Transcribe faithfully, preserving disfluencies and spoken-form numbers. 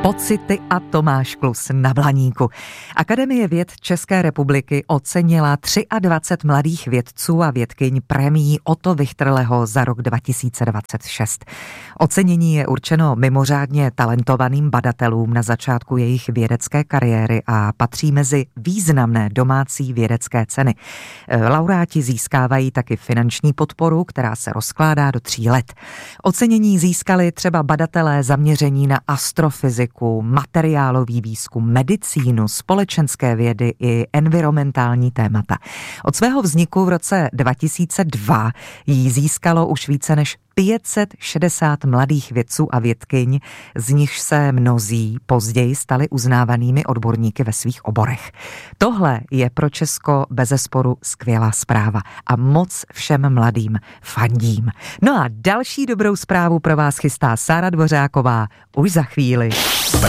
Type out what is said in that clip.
Pocity a Tomáš Klus na Blaníku. Akademie věd České republiky ocenila dvacet tři mladých vědců a vědkyň prémií Otto Wichterleho za rok dva tisíce dvacet šest. Ocenění je určeno mimořádně talentovaným badatelům na začátku jejich vědecké kariéry a patří mezi významné domácí vědecké ceny. Laureáti získávají taky finanční podporu, která se rozkládá do tří let. Ocenění získali třeba badatelé zaměření na astrofyziku, materiálový výzkum, medicínu, společenské vědy i environmentální témata. Od svého vzniku v roce dva tisíce dva jí získalo už více než pět set šedesát mladých vědců a vědkyň, z nichž se mnozí později stali uznávanými odborníky ve svých oborech. Tohle je pro Česko bezesporu skvělá zpráva a moc všem mladým fandím. No a další dobrou zprávu pro vás chystá Sára Dvořáková už za chvíli.